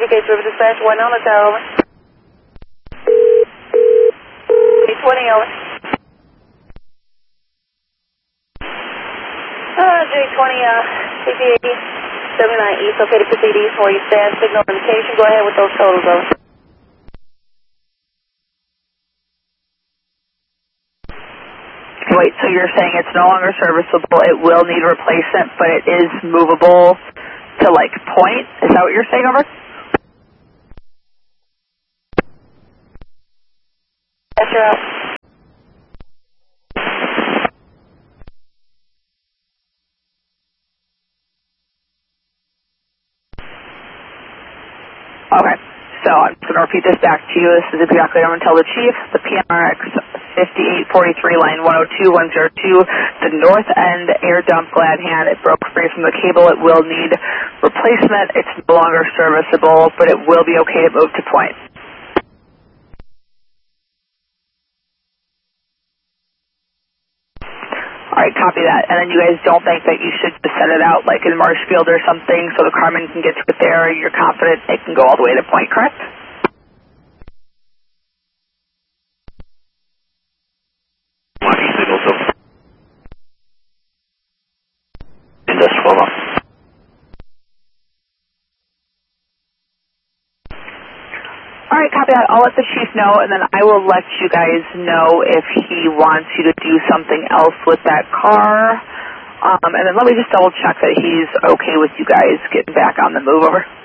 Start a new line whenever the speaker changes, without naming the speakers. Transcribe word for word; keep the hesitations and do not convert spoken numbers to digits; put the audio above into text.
V K Service Dispatch one on the tower, over. eight twenty, over. Uh, J twenty, uh, C P A seventy-nine East, okay to proceed east for you stand signal indication. Go ahead with those totals, over.
Wait, so you're saying it's no longer serviceable, it will need replacement, but it is movable to, like, point? Is that what you're saying, over?
Yes, you're out.
Okay, so I'm just going to repeat this back to you. This is exactly what I'm going to tell the chief. The P N R X fifty-eight forty-three, line one oh two one oh two, the north end air dump glad hand. It broke free from the cable. It will need replacement. It's no longer serviceable, but it will be okay to move to point. All right, copy that. And then you guys don't think that you should just set it out like in Marshfield or something so the carman can get to it there. You're confident it can go all the way to point, correct? All right, copy that. I'll let the chief know, and then I will let you guys know if he wants you to do something else with that car. Um, and then let me just double check that he's okay with you guys getting back on the move, over.